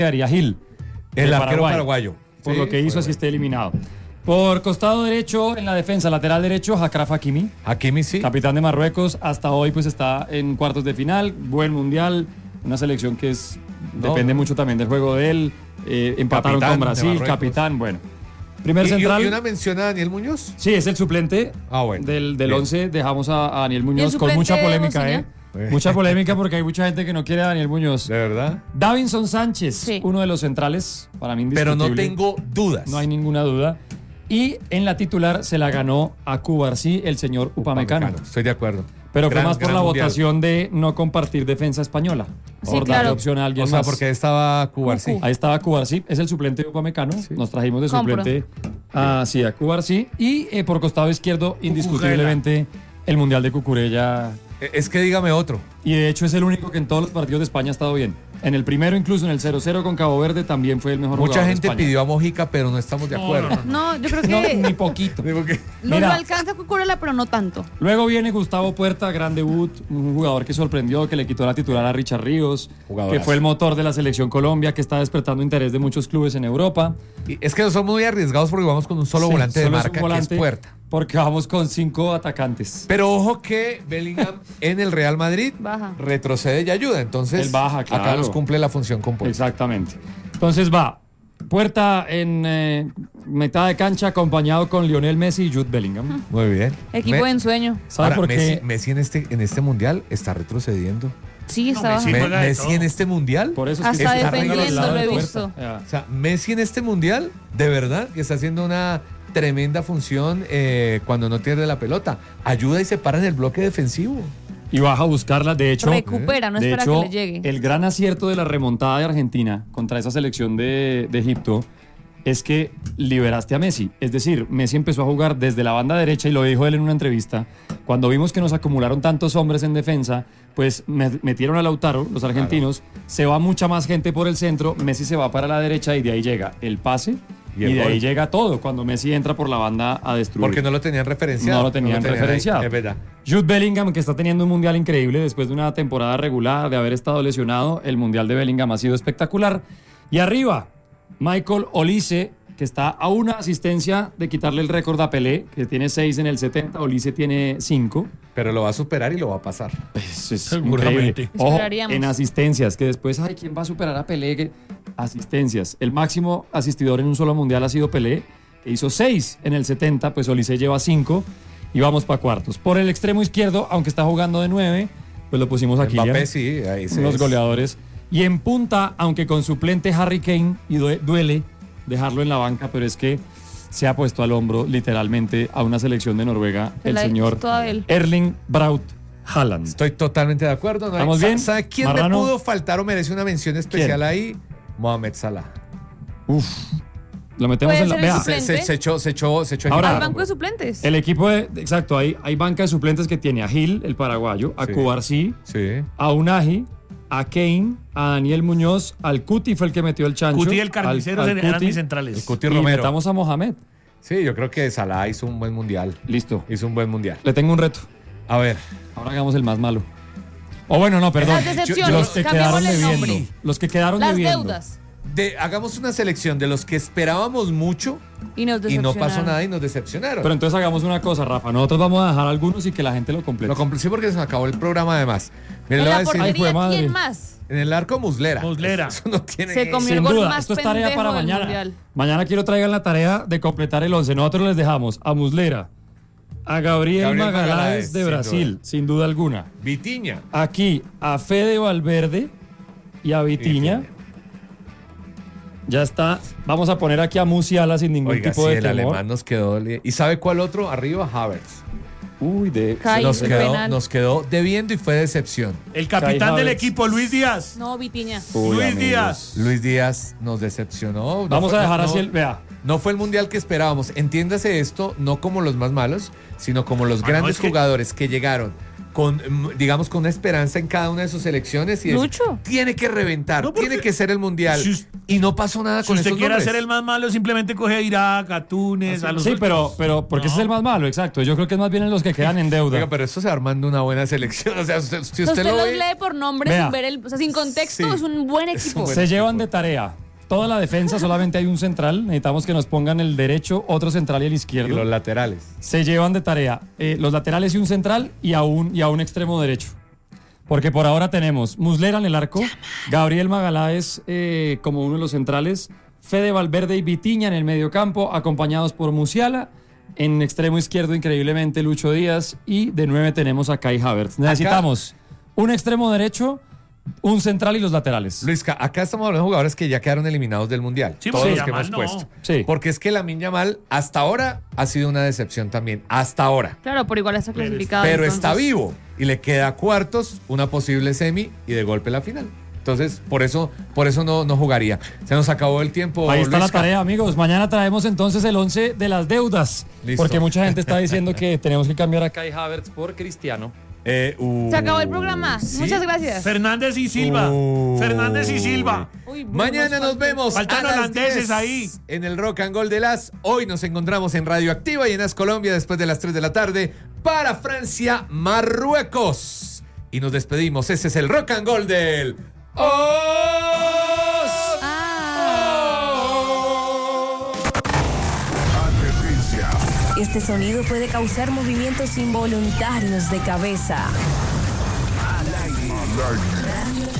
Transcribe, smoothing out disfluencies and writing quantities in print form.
quedaría Gil, el arquero paraguayo. Por lo que hizo, así esté eliminado. Por costado derecho, en la defensa, lateral derecho, Achraf Hakimi. Hakimi, sí. Capitán de Marruecos, hasta hoy pues está en cuartos de final, buen mundial, una selección que depende mucho también del juego de él. Empataron capitán con Brasil, capitán, bueno. Primer central. ¿Y una mención a Daniel Muñoz? Sí, es el suplente del 11. Dejamos a Daniel Muñoz con mucha polémica, Mucha polémica porque hay mucha gente que no quiere a Daniel Muñoz. ¿De verdad? Davinson Sánchez, uno de los centrales, para mí indiscutible. Pero no tengo dudas. No hay ninguna duda. Y en la titular se la ganó a Cubarsí el señor Upamecano. Estoy de acuerdo. Pero fue más por la votación de no compartir defensa española. Por darle opción a alguien más. O sea, porque ahí estaba Cubarsí. Ahí estaba Cubarsí, es el suplente de Upamecano. Sí. Nos trajimos de suplente a Cubarsí. Y por costado izquierdo, indiscutiblemente, el Mundial de Cucurella. Es que dígame otro. Y de hecho es el único que en todos los partidos de España ha estado bien. En el primero, incluso en el 0-0 con Cabo Verde, también fue el mejor jugador de España. Mucha gente pidió a Mojica, pero no estamos de acuerdo. No, yo creo que... No, ni poquito. Lo alcanza Cucurella, pero no tanto. Luego viene Gustavo Puerta, gran debut, un jugador que sorprendió, que le quitó la titular a Richard Ríos, que fue el motor de la selección Colombia, que está despertando interés de muchos clubes en Europa. Y es que somos muy arriesgados porque vamos con un solo volante de marca, que es Puerta. Porque vamos con 5 atacantes. Pero ojo que Bellingham en el Real Madrid retrocede y ayuda. Entonces, él baja, claro. Acá nos cumple la función con Puerta. Exactamente. Entonces va Puerta en mitad de cancha acompañado con Lionel Messi y Jude Bellingham. Muy bien. Equipo de ensueño. ¿Sabe por qué? Messi en este mundial está retrocediendo. Sí, está Messi en este mundial. Por eso es que está defendiendo, lo he visto. O sea, Messi en este mundial, de verdad, que está haciendo una tremenda función cuando no pierde la pelota. Ayuda y se para en el bloque defensivo. Y baja a buscarla. De hecho, recupera, no espera que le llegue. El gran acierto de la remontada de Argentina contra esa selección de Egipto es que liberaste a Messi. Es decir, Messi empezó a jugar desde la banda derecha y lo dijo él en una entrevista. Cuando vimos que nos acumularon tantos hombres en defensa, pues metieron a Lautaro, los argentinos, se va mucha más gente por el centro, Messi se va para la derecha y de ahí llega el pase. Y de ahí llega todo, cuando Messi entra por la banda a destruir. Porque no lo tenían referenciado. No lo tenían referenciado. Es verdad. Jude Bellingham, que está teniendo un mundial increíble después de una temporada regular, de haber estado lesionado, el mundial de Bellingham ha sido espectacular. Y arriba, Michael Olise, que está a una asistencia de quitarle el récord a Pelé, que tiene 6 en el 70, Olise tiene 5. Pero lo va a superar y lo va a pasar. Pues es increíble. Ojo, en asistencias, que después, ¿quién va a superar a Pelé? Asistencias. El máximo asistidor en un solo mundial ha sido Pelé, que hizo 6 en el 70, pues Olise lleva 5 y vamos para cuartos. Por el extremo izquierdo, aunque está jugando de 9, pues lo pusimos aquí. Mbappé, sí, ahí unos goleadores. Y en punta, aunque con suplente Harry Kane, y duele dejarlo en la banca, pero es que se ha puesto al hombro literalmente a una selección de Noruega, el señor Erling Braut Haaland. Estoy totalmente de acuerdo. ¿No? ¿Estamos bien? ¿Sabe quién Marrano? me pudo faltar o merece una mención especial ahí? Mohamed Salah. Uf. Lo metemos en la... Vea. Se echó Ahora, hay banco de suplentes. El equipo exacto, hay banca de suplentes que tiene a Gil, el paraguayo, a Cubarsí, a Unai, a Kane, a Daniel Muñoz, al Cuti fue el que metió el chancho. Cuti y el carnicero eran mis centrales. El Cuti y Romero. metamos a Mohamed. Sí, yo creo que Salah hizo un buen mundial. Listo. Hizo un buen mundial. Le tengo un reto. A ver. Ahora hagamos el más malo. O bueno, no, perdón. Las decepciones. Los que quedaron debiendo. Los que quedaron debiendo. Las deudas. Hagamos una selección de los que esperábamos mucho y no pasó nada y nos decepcionaron. Pero entonces hagamos una cosa, Rafa. Nosotros vamos a dejar algunos y que la gente lo complete. Sí, porque se nos acabó el programa además. En la portería, ¿quién más? En el arco, Muslera. Eso no tiene se comió el gol más esto es tarea para mañana. Mundial. Mañana quiero traigan la tarea de completar el 11. Nosotros les dejamos a Muslera, a Gabriel Magaláes de Brasil, sin duda alguna. Vitinha. Aquí a Fede Valverde y a Vitinha. Ya está. Vamos a poner aquí a Musiala sin ningún tipo de temor. El alemán nos quedó. ¿Y sabe cuál otro? Arriba, Havertz. Uy, nos quedó debiendo y fue decepción. El capitán del equipo, Luis Díaz. No, Vitinha. Luis Díaz nos decepcionó. Vamos a dejar así Vea. No fue el mundial que esperábamos. Entiéndase esto, no como los más malos, sino como los grandes jugadores que llegaron digamos, con una esperanza en cada una de sus selecciones y tiene que reventar, tiene que ser el mundial. Y no pasó nada con esos nombres. Si usted quiere ser el más malo, simplemente coge a Irak, a Túnez, a los Sí, pero porque ese es el más malo, exacto. Yo creo que es más bien en los que quedan en deuda. Oiga, pero esto se va armando una buena selección. O sea, si usted lo los lee por nombre, sin ver sin contexto, es un buen equipo. Se llevan de tarea. Toda la defensa, solamente hay un central. Necesitamos que nos pongan el derecho, otro central y el izquierdo. Y los laterales. Se llevan de tarea los laterales y un central y a un extremo derecho. Porque por ahora tenemos Muslera en el arco, Gabriel Magaláes como uno de los centrales, Fede Valverde y Vitinha en el mediocampo, acompañados por Musiala. En extremo izquierdo, increíblemente, Lucho Díaz. Y de 9 tenemos a Kai Havertz. Necesitamos un extremo derecho, un central y los laterales. Luis, acá estamos hablando de jugadores que ya quedaron eliminados del Mundial. Sí, todos los que Yamal hemos puesto. Sí. Porque es que Lamine Yamal hasta ahora ha sido una decepción también. Hasta ahora. Claro, por igual está clasificado. Pero está vivo y le queda cuartos, una posible semi y de golpe la final. Entonces, por eso no jugaría. Se nos acabó el tiempo. Ahí está la tarea, amigos. Mañana traemos entonces el 11 de las deudas. Listo. Porque mucha gente está diciendo que tenemos que cambiar a Kai Havertz por Cristiano. Se acabó el programa. ¿Sí? Muchas gracias. Fernández y Silva. Uy, mañana nos vemos. Faltan holandeses ahí. En el Rock and Roll de las. Hoy nos encontramos en Radioactiva y en As Colombia después de las 3 de la tarde para Francia, Marruecos. Y nos despedimos. Ese es el Rock and Roll del Este sonido puede causar movimientos involuntarios de cabeza. Al aire.